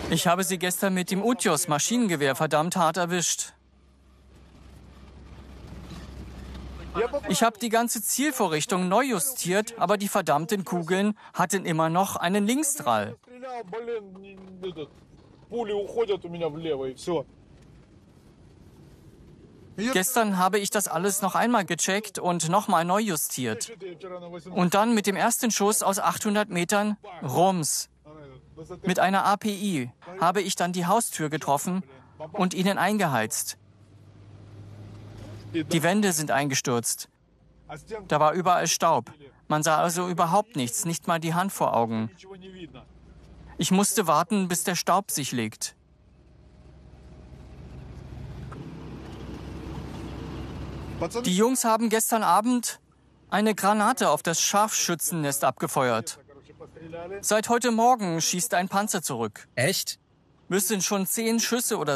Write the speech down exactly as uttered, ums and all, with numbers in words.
Ich habe sie gestern mit dem Utjos Maschinengewehr verdammt hart erwischt. Ich habe die ganze Zielvorrichtung neu justiert, aber die verdammten Kugeln hatten immer noch einen Linksdrall. Gestern habe ich das alles noch einmal gecheckt und nochmal neu justiert. Und dann mit dem ersten Schuss aus achthundert Metern, rums. Mit einer A P I habe ich dann die Haustür getroffen und ihnen eingeheizt. Die Wände sind eingestürzt. Da war überall Staub. Man sah also überhaupt nichts, nicht mal die Hand vor Augen. Ich musste warten, bis der Staub sich legt. Die Jungs haben gestern Abend eine Granate auf das Scharfschützennest abgefeuert. Seit heute Morgen schießt ein Panzer zurück. Echt? Müssen schon zehn Schüsse oder